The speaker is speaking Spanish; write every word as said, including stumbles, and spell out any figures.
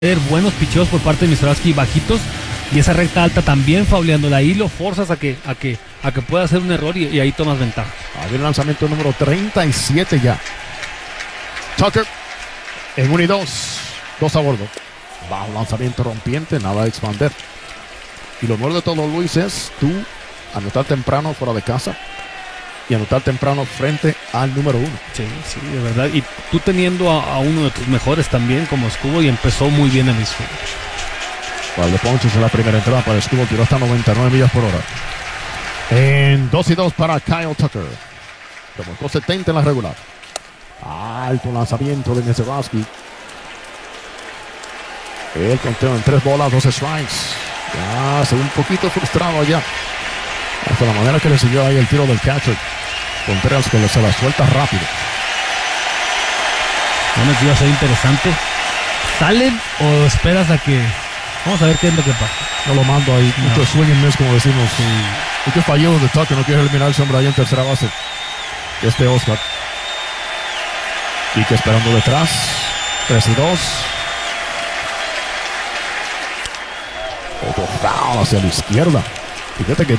Buenos picheos por parte de Mizorowski bajitos, y esa recta alta también fauleándola, ahí lo forzas a que a que a que pueda hacer un error y, y ahí tomas ventaja. Ahí el lanzamiento número treinta y siete ya. Tucker en uno y dos, dos a bordo. Bajo lanzamiento rompiente, nada de expander. Y lo mejor de todo, Luis, es tú anotar temprano fuera de casa y anotar temprano frente al número uno. Sí, sí, de verdad. Y tú teniendo a, a uno de tus mejores también como Escubo, y empezó muy bien el swing. Para el de ponches en la primera entrada para Escubo, tiró hasta noventa y nueve millas por hora. En dos y dos para Kyle Tucker. Tomó setenta en la regular. Alto lanzamiento de Mizorowski. El conteo en tres bolas, doce strikes. Ya se ve un poquito frustrado allá. Hasta la manera que le siguió ahí el tiro del catcher Contreras, que se la suelta rápido. Bueno, que iba a ser interesante. ¿Salen o esperas a que... Vamos a ver qué es lo que pasa? No lo mando ahí. No. Mucho swing and miss, como decimos. Sí. Mucho fallido de Tucker. No quiere eliminar ese hombre ahí en tercera base. Este Oscar. Quique esperando detrás. tres y dos. Otro foul hacia la izquierda. Fíjate que